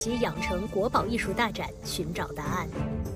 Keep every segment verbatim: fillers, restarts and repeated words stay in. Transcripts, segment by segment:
及养成国宝艺术大展寻找答案。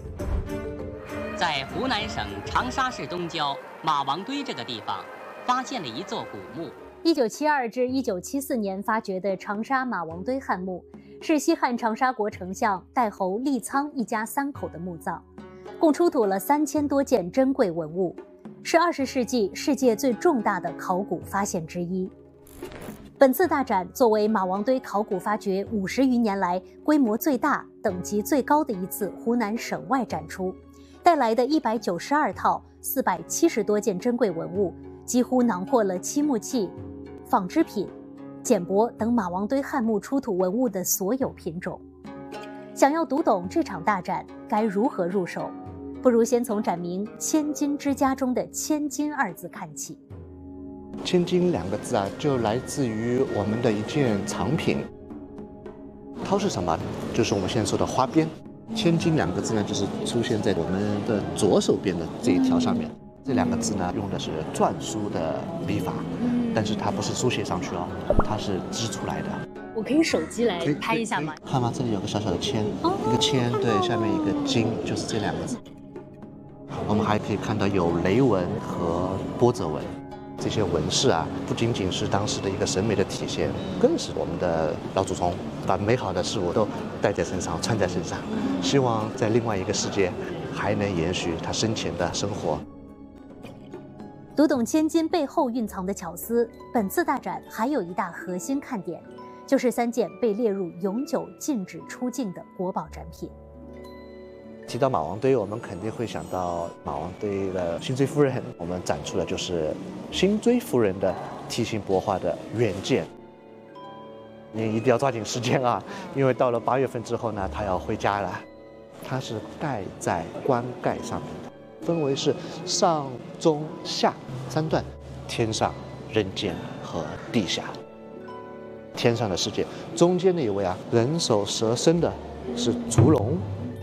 在湖南省长沙市东郊马王堆这个地方，发现了一座古墓。 一九七二至一九七四年发掘的长沙马王堆汉墓，是西汉长沙国丞相代侯利苍一家三口的墓葬，共出土了三千多件珍贵文物，是二十世纪世界最重大的考古发现之一。本次大展作为马王堆考古发掘五十余年来规模最大、等级最高的一次湖南省外展出，带来的一百九十二套四百七十多件珍贵文物，几乎囊括了漆木器、纺织品、简帛等马王堆汉墓出土文物的所有品种。想要读懂这场大展，该如何入手？不如先从展名“千金之家”中的“千金”二字看起。 千金两个字啊，就来自于我们的一件藏品。绦是什么？就是我们现在说的花边。千金两个字呢，就是出现在我们的左手边的这一条上面。这两个字呢，用的是篆书的笔法，但是它不是书写上去哦，它是织出来的。 我可以手机来拍一下吗？ 看吗？这里有个小小的签，哦、一个签，对，下面一个金，就是这两个字。我们还可以看到有雷纹和波折纹。这些纹饰啊，不仅仅是当时的一个审美的体现，更是我们的老祖宗把美好的事物都带在身上、穿在身上，希望在另外一个世界还能延续他生前的生活。 读懂千金背后蕴藏的巧思，本次大展还有一大核心看点，就是三件被列入永久禁止出境的国宝展品。 提到马王堆，我们肯定会想到马王堆的辛追夫人。我们展出的就是辛追夫人的梯形帛画的原件。您一定要抓紧时间啊，因为到了八月份之后呢，她要回家了。它是盖在棺盖上面的，分为是上、中、下三段，天上、人间和地下。天上的世界，中间那一位啊，人首蛇身的是烛龙。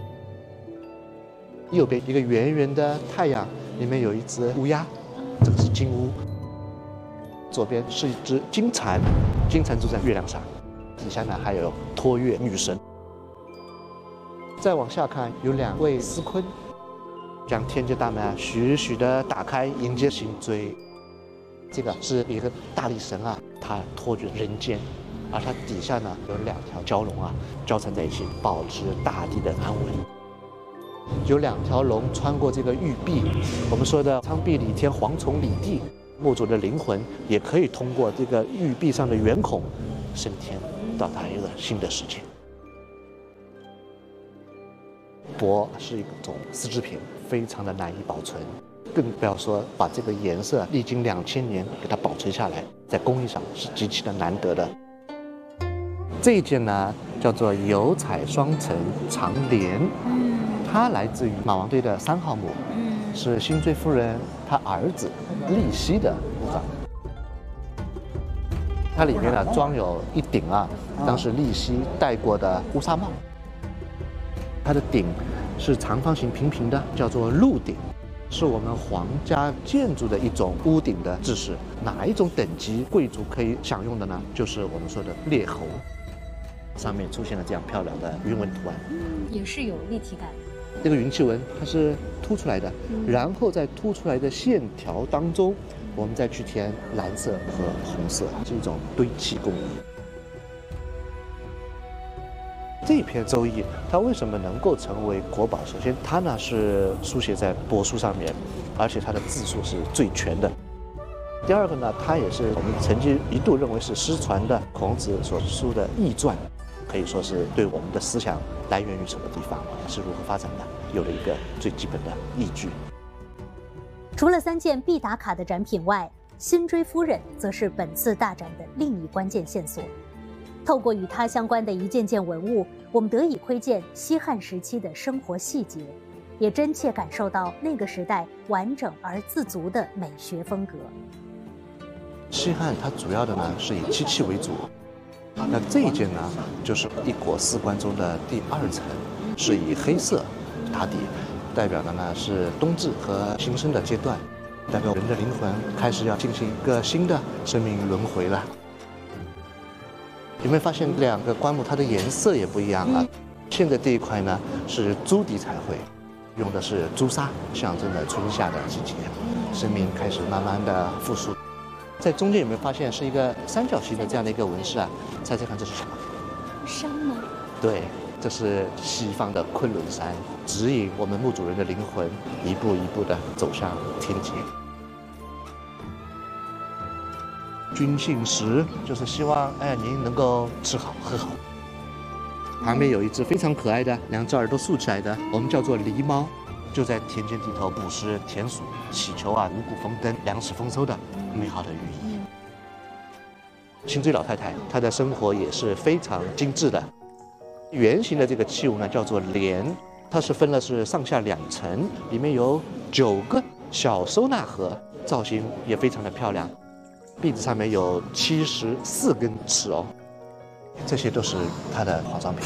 右边一个圆圆的太阳，里面有一只乌鸦，这个是金乌。左边是一只金蝉，金蝉住在月亮上。底下呢还有托月女神。再往下看，有两位司坤，将天界大门啊徐徐地打开，迎接辛追。这个是一个大力神啊，他托举人间，而它底下呢有两条蛟龙啊交缠在一起，保持大地的安稳。有两条龙穿过这个玉壁，我们说的苍壁李天，蝗虫李地，墓主的灵魂也可以通过这个玉壁上的圆孔升天，到达一个新的世界。帛是一种丝织品，非常的难以保存，更不要说把这个颜色历经两千年给它保存下来，在工艺上是极其的难得的。这一件呢叫做油彩双层长帘。它来自于马王堆的三号墓，是辛追夫人她儿子利熙的墓葬。它里面呢装有一顶啊，当时利熙戴过的乌纱帽。它的顶是长方形平平的，叫做鹿顶，是我们皇家建筑的一种屋顶的制式。哪一种等级贵族可以享用的呢？就是我们说的列侯。上面出现了这样漂亮的云纹图案， 也是有立体感。 这个云气纹它是凸出来的，然后在凸出来的线条当中，我们再去填蓝色和红色，是一种堆砌工艺。这篇《周易》它为什么能够成为国宝？首先，它呢是书写在帛书上面，而且它的字数是最全的。第二个呢，它也是我们曾经一度认为是失传的孔子所书的易传。可以说是对我们的思想来源于什么地方，是如何发展的，有了一个最基本的依据。 除了三件必打卡的展品外，辛追夫人则是本次大展的另一关键线索。透过与它相关的一件件文物，我们得以窥见西汉时期的生活细节，也真切感受到那个时代完整而自足的美学风格。 西汉它主要的呢是以漆器为主。那这一件呢，就是一国四观中的第二层，是以黑色打底，代表的呢是冬至和新生的阶段，代表人的灵魂开始要进行一个新的生命轮回了。 有没有发现两个棺木它的颜色也不一样啊？现在这一块呢是朱底彩绘，用的是朱砂，象征着春夏的季节，生命开始慢慢的复苏。在中间有没有发现是一个三角形的这样的一个纹饰啊？猜猜看这是什么？ 山吗？ 对，这是西方的昆仑山，指引我们墓主人的灵魂一步一步的走向天界。君幸食就是希望哎您能够吃好喝好。旁边有一只非常可爱的，两只耳朵竖起来的，我们叫做狸猫，就在田间地头捕食田鼠，祈求啊五谷丰登、粮食丰收的美好的寓意。辛追老太太她的生活也是非常精致的。圆形的这个器物呢叫做帘，它是分了是上下两层，里面有九个小收纳盒，造型也非常的漂亮。壁子上面有七十四根刺哦，这些都是它的化妆品。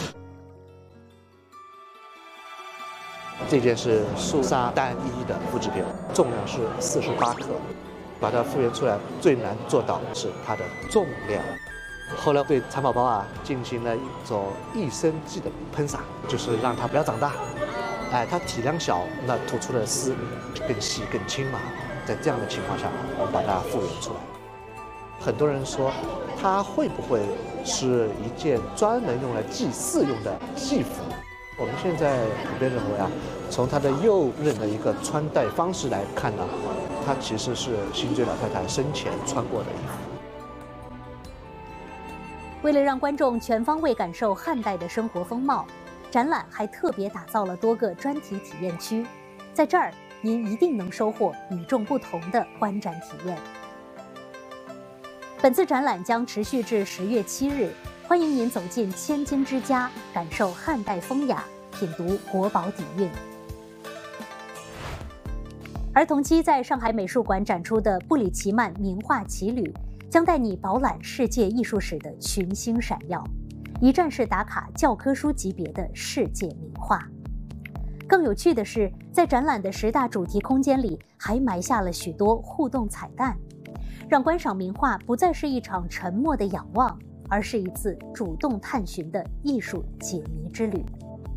这件是素纱单一的复制品，重量是四十八克。把它复原出来最难做到是它的重量。后来对蚕宝宝啊进行了一种益生剂的喷洒，就是让它不要长大。哎，它体量小，那吐出的丝更细更轻嘛。在这样的情况下，我们把它复原出来。很多人说，它会不会是一件专门用来祭祀用的戏服？我们现在普遍认为啊，从它的右衽的一个穿戴方式来看呢，它其实是辛追老太太生前穿过的衣服。 为了让观众全方位感受汉代的生活风貌，展览还特别打造了多个专题体验区，在这儿您一定能收获与众不同的观展体验。本次展览将持续至十月七日，欢迎您走进千金之家，感受汉代风雅，品读国宝底蕴。而同期在上海美术馆展出的布里奇曼名画奇旅，将带你饱览世界艺术史的群星闪耀，一站式打卡教科书级别的世界名画。更有趣的是，在展览的十大主题空间里，还埋下了许多互动彩蛋，让观赏名画不再是一场沉默的仰望，而是一次主动探寻的艺术解谜之旅。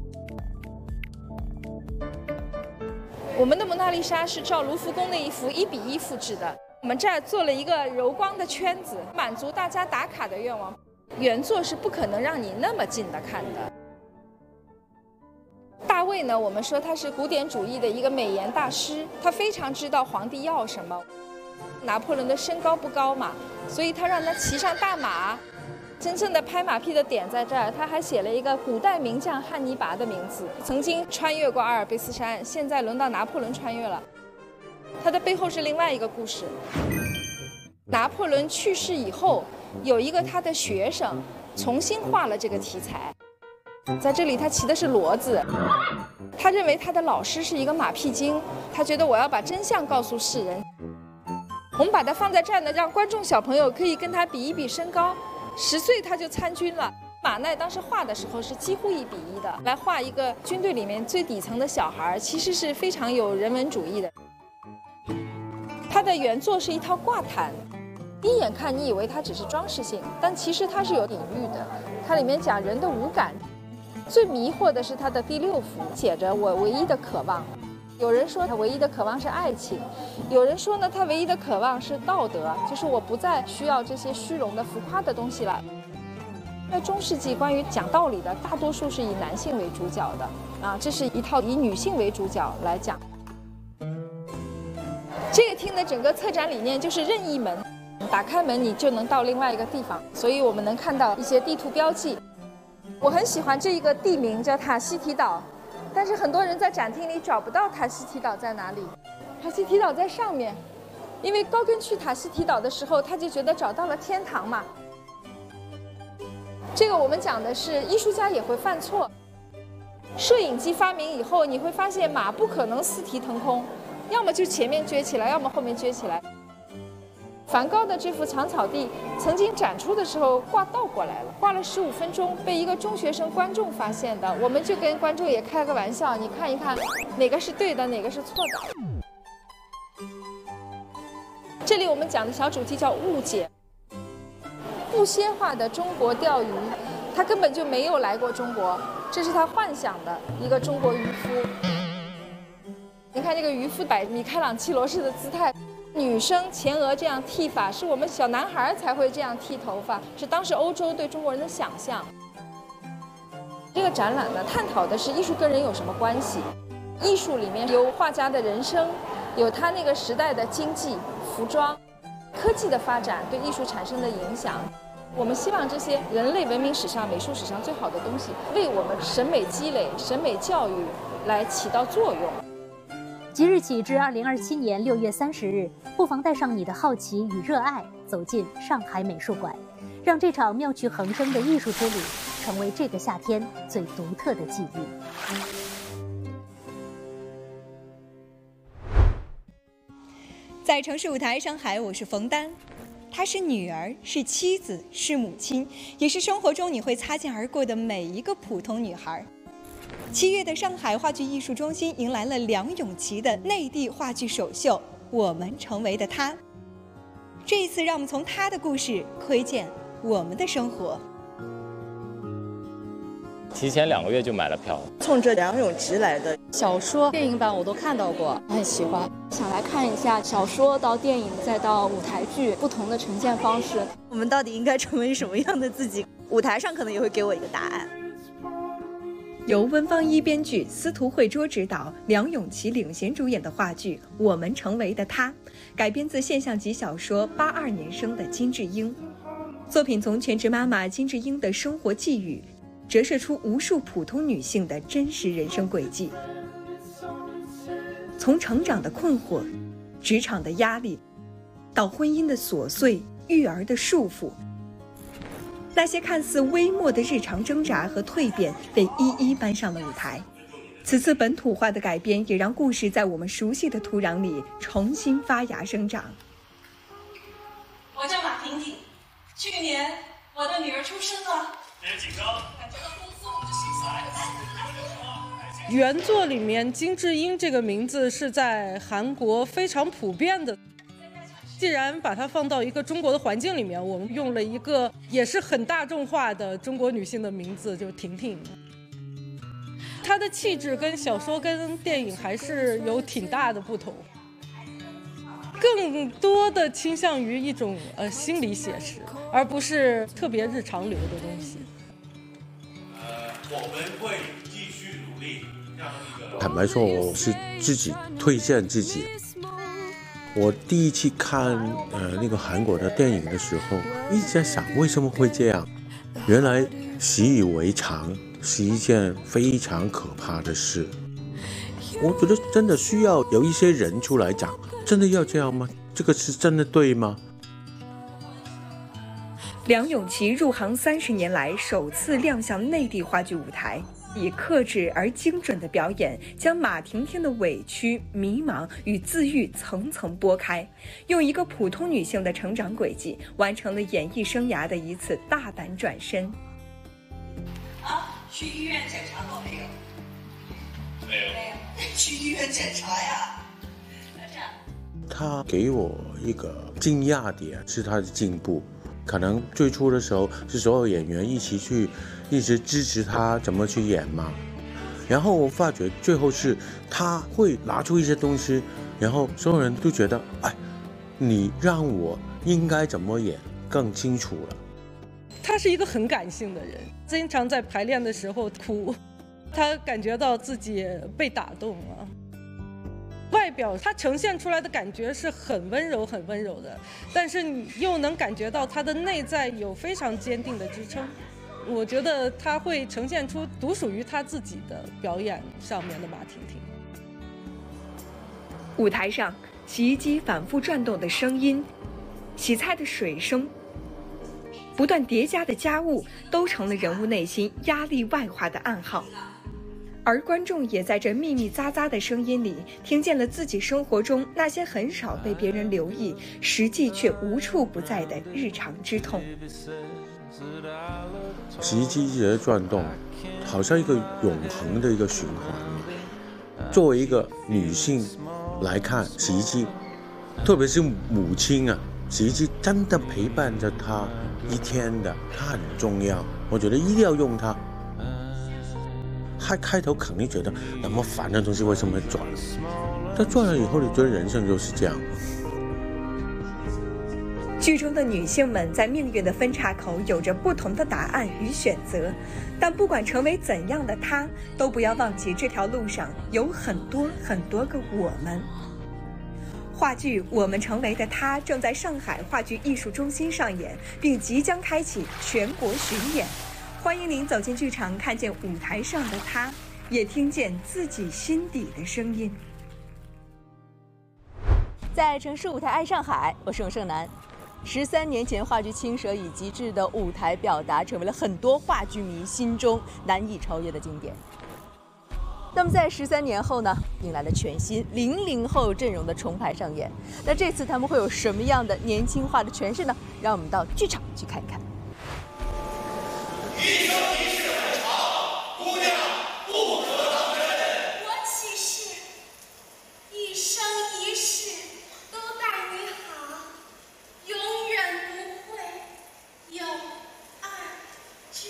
我们的蒙娜丽莎是照卢浮宫的一幅一比一复制的，我们这儿做了一个柔光的圈子，满足大家打卡的愿望。原作是不可能让你那么近的看的。大卫呢，我们说他是古典主义的一个美颜大师，他非常知道皇帝要什么。拿破仑的身高不高嘛，所以他让他骑上大马。真正的拍马屁的点在这儿，他还写了一个古代名将汉尼拔的名字，曾经穿越过阿尔卑斯山，现在轮到拿破仑穿越了。他的背后是另外一个故事。拿破仑去世以后，有一个他的学生重新画了这个题材，在这里他骑的是骡子。他认为他的老师是一个马屁精，他觉得我要把真相告诉世人。我们把它放在这儿呢，让观众小朋友可以跟他比一比身高。十岁他就参军了。马奈当时画的时候是几乎一比一的，来画一个军队里面最底层的小孩，其实是非常有人文主义的。他的原作是一套挂毯，第一眼看你以为它只是装饰性，但其实它是有隐喻的。它里面讲人的五感，最迷惑的是它的第六幅，写着我唯一的渴望。有人说他唯一的渴望是爱情，有人说呢他唯一的渴望是道德，就是我不再需要这些虚荣的浮夸的东西了。在中世纪关于讲道理的大多数是以男性为主角的啊，这是一套以女性为主角来讲。这个厅的整个策展理念就是任意门，打开门你就能到另外一个地方，所以我们能看到一些地图标记。我很喜欢这一个地名叫塔希提岛，但是很多人在展厅里找不到塔希提岛在哪里。塔希提岛在上面，因为高更去塔希提岛的时候，他就觉得找到了天堂嘛。这个我们讲的是艺术家也会犯错。摄影机发明以后，你会发现马不可能四蹄腾空，要么就前面撅起来，要么后面撅起来。梵高的这幅长草地曾经展出的时候挂倒过来了，挂了十五分钟，被一个中学生观众发现的。我们就跟观众也开个玩笑，你看一看哪个是对的，哪个是错的。这里我们讲的小主题叫误解。 不蝎化的中国钓鱼，他根本就没有来过中国，这是他幻想的一个中国渔夫。你看这个渔夫摆米开朗基罗式的姿态，女生前额这样剃发，是我们小男孩才会这样剃头发，是当时欧洲对中国人的想象。这个展览呢，探讨的是艺术跟人有什么关系。艺术里面有画家的人生，有他那个时代的经济、服装、科技的发展对艺术产生的影响。我们希望这些人类文明史上、美术史上最好的东西，为我们审美积累、审美教育来起到作用。 即日起至二零二七年六月三十日，不妨带上你的好奇与热爱，走进上海美术馆，让这场妙趣横生的艺术之旅成为这个夏天最独特的记忆。 在城市舞台上海，我是冯丹，她是女儿，是妻子，是母亲，也是生活中你会擦肩而过的每一个普通女孩。七月的上海话剧艺术中心迎来了梁咏琪的内地话剧首秀《我们成为的她》。这一次，让我们从她的故事窥见我们的生活。 提前两个月就买了票， 冲着梁咏琪来的。 小说、电影版我都看到过，很喜欢，想来看一下小说到电影再到舞台剧不同的呈现方式。 我们到底应该成为什么样的自己？舞台上可能也会给我一个答案。 由温芳一编剧，司徒慧卓执导，梁咏琪领衔主演的话剧《我们成为的她》，改编自现象级小说八二年生的金智英。作品从全职妈妈金智英的生活际遇，折射出无数普通女性的真实人生轨迹。从成长的困惑、职场的压力，到婚姻的琐碎、育儿的束缚，那些看似微末的日常挣扎和蜕变被一一搬上了舞台。此次本土化的改编也让故事在我们熟悉的土壤里重新发芽生长。 我叫马婷婷，去年我的女儿出生了，别紧张，感觉到丰富我就心塞。 原作里面金智英这个名字是在韩国非常普遍的，既然把它放到一个中国的环境里面，我们用了一个也是很大众化的中国女性的名字，就是婷婷。她的气质跟小说跟电影还是有挺大的不同，更多的倾向于一种呃心理写实，而不是特别日常流的东西。 呃，我们会继续努力。 坦白说，我是自己推荐自己。我第一次看呃那个韩国的电影的时候，一直在想为什么会这样。原来习以为常是一件非常可怕的事。我觉得真的需要有一些人出来讲，真的要这样吗？这个是真的对吗？ 梁咏琪入行三十年来首次亮相内地话剧舞台，以克制而精准的表演，将马婷婷的委屈、迷茫与自愈层层剥开，用一个普通女性的成长轨迹，完成了演艺生涯的一次大胆转身。 啊，去医院检查过没有？ 没有。 没有，去医院检查呀。 他给我一个惊讶点是他的进步。可能最初的时候是所有演员一起去一直支持他怎么去演嘛，然后我发觉最后是他会拿出一些东西，然后所有人都觉得哎，你让我应该怎么演更清楚了。 他是一个很感性的人，经常在排练的时候哭，他感觉到自己被打动了。外表他呈现出来的感觉是很温柔很温柔的，但是你又能感觉到他的内在有非常坚定的支撑。我觉得他会呈现出独属于他自己的表演上面的马婷婷。 舞台上，洗衣机反复转动的声音，洗菜的水声，不断叠加的家务，都成了人物内心压力外化的暗号。而观众也在这密密匝匝的声音里，听见了自己生活中那些很少被别人留意，实际却无处不在的日常之痛。 洗衣机一直在转动，好像一个永恒的一个循环。作为一个女性来看洗衣机，特别是母亲啊， 实际真的陪伴着他一天的，他很重要，我觉得一定要用它。他开头肯定觉得那么烦的东西为什么会转，但转了以后，你觉得人生就是这样。 剧中的女性们在命运的分岔口有着不同的答案与选择，但不管成为怎样的她，都不要忘记这条路上有很多很多个我们。话剧《我们成为的她》正在上海话剧艺术中心上演，并即将开启全国巡演。欢迎您走进剧场，看见舞台上的她，也听见自己心底的声音。 在城市舞台爱上海，我是永胜男。十三年前，话剧《青蛇》以极致的舞台表达，成为了很多话剧迷心中难以超越的经典。那么，在十三年后呢，迎来了全新零零后阵容的重排上演。那这次他们会有什么样的年轻化的诠释呢？让我们到剧场去看一看。 一生一世很长，姑娘不可当真。 我起誓，一生一世都待你好，永远不会有二句。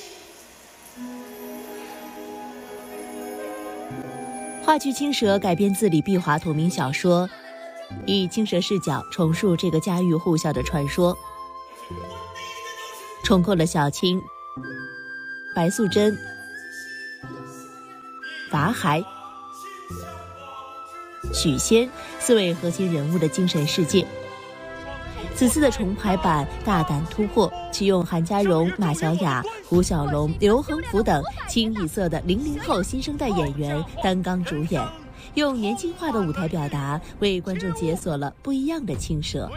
话剧《青蛇》改编自李碧华同名小说，以青蛇视角重述这个家喻户晓的传说，重构了小青、白素贞、法海、许仙四位核心人物的精神世界。此次的重排版大胆突破，启用韩家荣、马小雅、胡小龙、刘恒福等清一色的零零后新生代演员担纲主演，用年轻化的舞台表达为观众解锁了不一样的青蛇。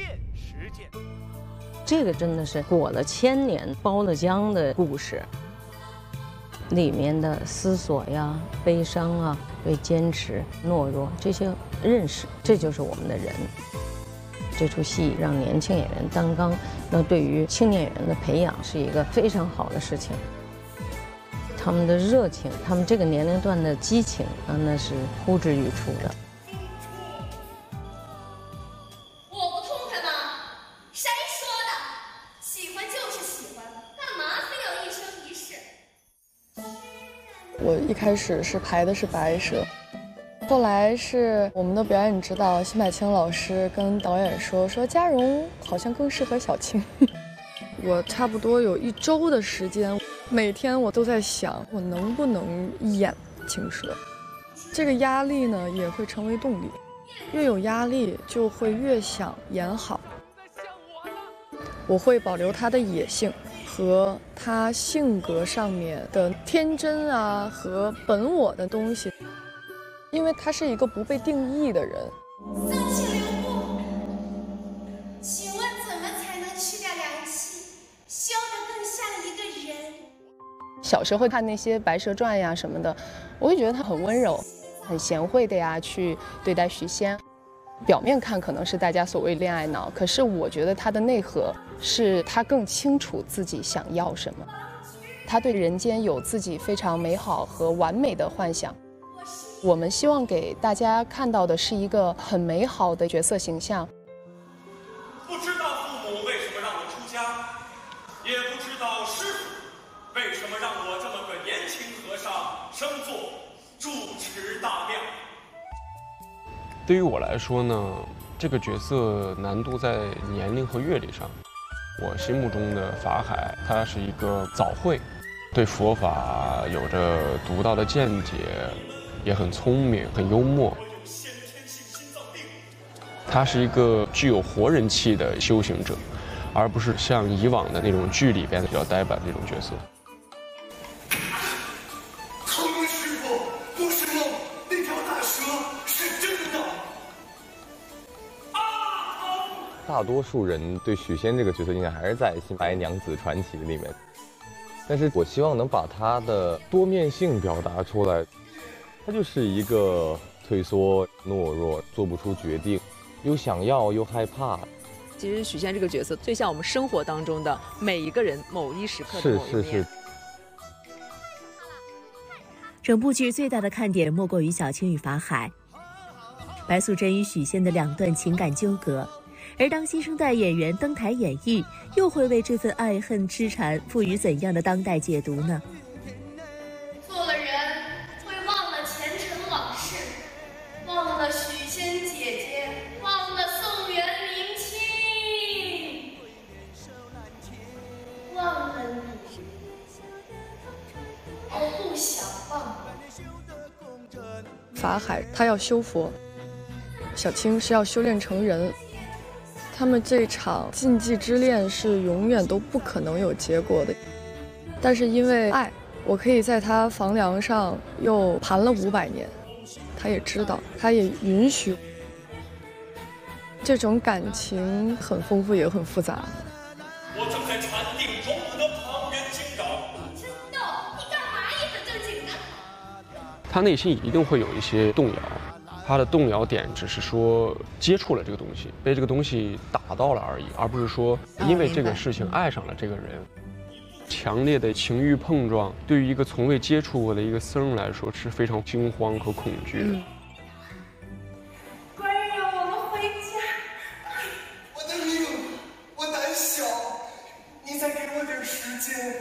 这个真的是裹了千年包了浆的故事，里面的思索呀、悲伤啊、对坚持、懦弱这些认识，这就是我们的人。这出戏让年轻演员担纲，那对于青年演员的培养是一个非常好的事情。他们的热情，他们这个年龄段的激情啊，那是呼之欲出的。 我不痛快吗？谁说的？喜欢就是喜欢，干嘛非要一生一世？ 我一开始是排的是白蛇。后来是我们的表演指导辛柏青老师跟导演说，说嘉荣好像更适合小青。我差不多有一周的时间，每天我都在想，我能不能演青蛇。这个压力呢，也会成为动力，越有压力就会越想演好。我会保留他的野性和他性格上面的天真啊和本我的东西。因为他是一个不被定义的人。 丧气留步，请问怎么才能去掉凉气，修得更像一个人？ 小时候看那些《白蛇传》呀什么的，我会觉得他很温柔、很贤惠的呀去对待许仙。表面看可能是大家所谓恋爱脑，可是我觉得他的内核是他更清楚自己想要什么，他对人间有自己非常美好和完美的幻想。我们希望给大家看到的是一个很美好的角色形象。 不知道父母为什么让我出家，也不知道师父为什么让我这么个年轻和尚升做住持大庙。 对于我来说呢，这个角色难度在年龄和阅历上。我心目中的法海，他是一个早慧，对佛法有着独到的见解。也很聪明，很幽默。他是一个具有活人气的修行者，而不是像以往的那种剧里边比较呆板的那种角色。 苍云师傅，不是梦，那条大蛇是真的。 大多数人对许仙这个角色印象还是在《新白娘子传奇》里面，但是我希望能把他的多面性表达出来。他就是一个退缩、懦弱、做不出决定，又想要又害怕。 其实许仙这个角色最像我们生活当中的每一个人某一时刻的某一面。是是是。 整部剧最大的看点莫过于小青与法海，白素贞与许仙的两段情感纠葛， 而当新生代演员登台演绎，又会为这份爱恨痴缠赋予怎样的当代解读呢？ 做了人会忘了前尘往事，忘了许仙姐姐，忘了宋元明清，忘了你，而不想忘。 法海他要修佛，小青是要修炼成人。他们这场禁忌之恋是永远都不可能有结果的，但是因为爱，我可以在他房梁上又盘了五百年。他也知道，他也允许。这种感情很丰富，也很复杂。 我正在禅定中的旁人惊扰。 真的，你干嘛一本正经的？ 他内心一定会有一些动摇，他的动摇点只是说接触了这个东西，被这个东西打到了而已，而不是说因为这个事情爱上了这个人。强烈的情欲碰撞，对于一个从未接触过的一个僧人来说是非常惊慌和恐惧的。 嗯官人让我们回家。 我的命，我胆小，你再给我点时间。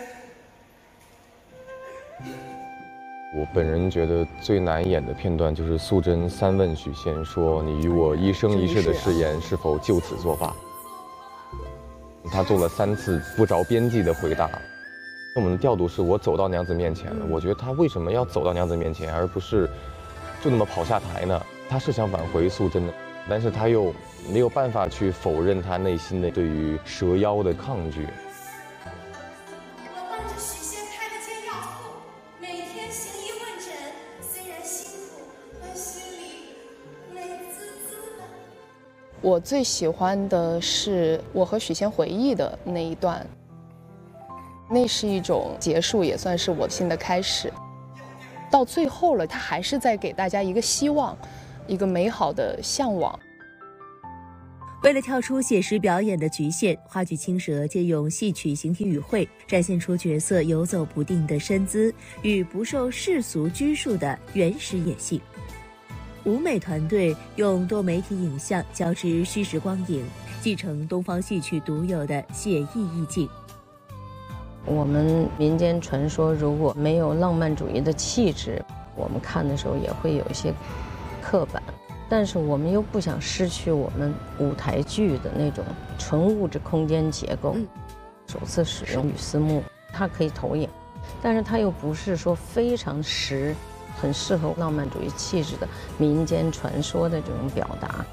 我本人觉得最难演的片段就是素贞三问许仙说：“你与我一生一世的誓言是否就此作罢？”他做了三次不着边际的回答。我们的调度是我走到娘子面前了，我觉得他为什么要走到娘子面前，而不是就那么跑下台呢？他是想挽回素贞的，但是他又没有办法去否认他内心的对于蛇妖的抗拒。 我伴着许仙开了间药铺，每天行医问诊，虽然辛苦，但心里美滋滋的。 我最喜欢的是我和许仙回忆的那一段，那是一种结束，也算是我新的开始。到最后了，他还是在给大家一个希望，一个美好的向往。 为了跳出写实表演的局限，话剧《青蛇》借用戏曲形体语汇，展现出角色游走不定的身姿与不受世俗拘束的原始野性。舞美团队用多媒体影像交织虚实光影，继承东方戏曲独有的写意意境。 我们民间传说如果没有浪漫主义的气质，我们看的时候也会有一些刻板，但是我们又不想失去我们舞台剧的那种纯物质空间结构。嗯、首次使用雨丝木，它可以投影，但是它又不是说非常实，很适合浪漫主义气质的民间传说的这种表达。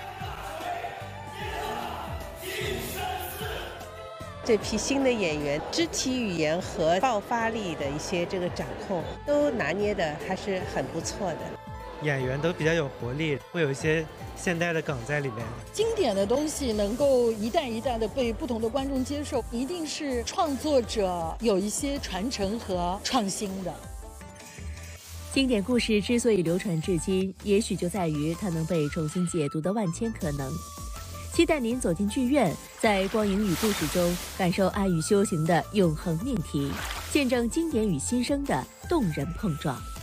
这批新的演员肢体语言和爆发力的一些这个掌控都拿捏的还是很不错的， 演员都比较有活力，会有一些现代的梗在里面。 经典的东西能够一代一代的被不同的观众接受，一定是创作者有一些传承和创新的。 经典故事之所以流传至今，也许就在于它能被重新解读的万千可能。期待您走进剧院，在光影与故事中感受爱与修行的永恒命题，见证经典与新生的动人碰撞。